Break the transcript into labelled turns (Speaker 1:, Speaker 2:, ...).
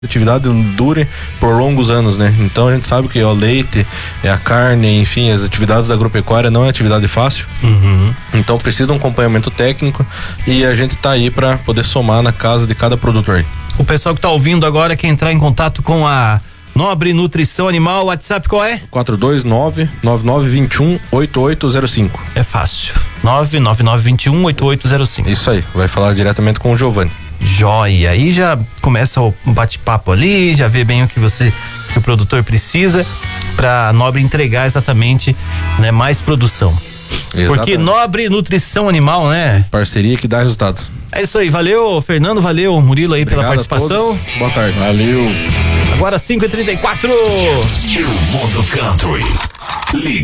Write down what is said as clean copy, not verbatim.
Speaker 1: atividade dure por longos anos, né? Então a gente sabe que o leite, a carne, enfim, as atividades da agropecuária não é atividade fácil. Então precisa de um acompanhamento técnico e a gente tá aí para poder somar na casa de cada produtor.
Speaker 2: O pessoal que tá ouvindo agora quer entrar em contato com a Nobre Nutrição Animal, o WhatsApp qual é?
Speaker 1: 429-9921-8805.
Speaker 2: É fácil. 99921-8805.
Speaker 1: Isso aí, vai falar diretamente com o Giovanni.
Speaker 2: Joia, aí já começa o bate-papo ali, já vê bem o que o produtor precisa pra Nobre entregar exatamente, né, mais produção.
Speaker 1: Exatamente.
Speaker 2: Porque Nobre Nutrição Animal, né?
Speaker 1: Parceria que dá resultado.
Speaker 2: É isso aí, valeu Fernando, valeu Murilo aí. Obrigado pela participação.
Speaker 1: Boa tarde. Valeu.
Speaker 2: Agora 5h34.
Speaker 3: Mundo Country.